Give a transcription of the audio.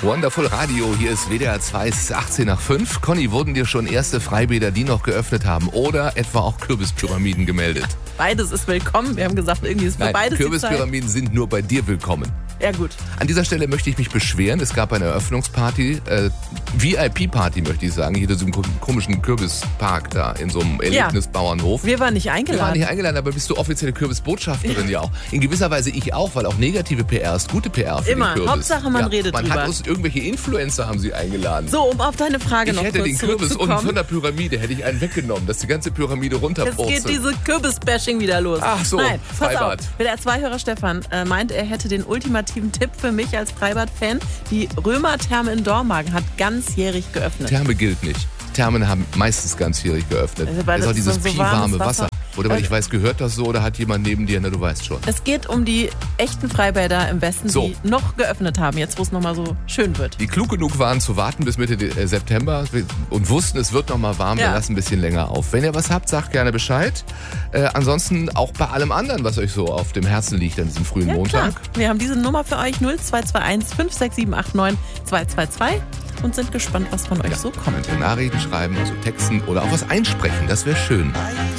Wonderful Radio, hier ist WDR 2, es ist 18 nach 5. Conny, wurden dir schon erste Freibäder, die noch geöffnet haben, oder etwa auch Kürbispyramiden gemeldet? Beides ist willkommen. Wir haben gesagt, irgendwie ist für beides die Zeit. Kürbispyramiden sind nur bei dir willkommen. Ja, gut. An dieser Stelle möchte ich mich beschweren. Es gab eine Eröffnungsparty, VIP-Party möchte ich sagen, hier in diesem komischen Kürbispark da in so einem Erlebnisbauernhof. Wir waren nicht eingeladen. Wir waren nicht eingeladen, aber bist du offizielle Kürbisbotschafterin ja auch. In gewisser Weise ich auch, weil auch negative PR ist gute PR für immer. den Kürbis. Hauptsache man redet drüber. Man hat uns irgendwelche Influencer haben sie eingeladen. So, um auf deine Frage noch kurz zurückzukommen. Ich hätte den Kürbis unten von der Pyramide, hätte ich einen weggenommen, dass die ganze Pyramide runterpurzelt. Jetzt geht diese Kürbis-Bashing wieder los. Ach so, nein, pass Freibad. auf. Der WDR-2-Hörer Stefan meint, er hätte den ultimativen Tipp für mich als Freibad-Fan. Die Römer-Therme in Dormagen hat ganzjährig geöffnet. Therme gilt nicht. Thermen haben meistens ganzjährig geöffnet. Weil das ist auch dieses so piefwarme Wasser. Oder weil ich weiß, gehört das so oder hat jemand neben dir? Na, du weißt schon. Es geht um die echten Freibäder im Westen, die noch geöffnet haben, jetzt wo es nochmal so schön wird. Die klug genug waren zu warten bis Mitte September und wussten, es wird nochmal warm, wir lassen ein bisschen länger auf. Wenn ihr was habt, sagt gerne Bescheid. Ansonsten auch bei allem anderen, was euch so auf dem Herzen liegt an diesem frühen Montag. Klar. Wir haben diese Nummer für euch, 0221 56789 222 und sind gespannt, was von euch so kommt. Könnt ihr Nachrichten schreiben, also Texten oder auch was einsprechen, das wäre schön.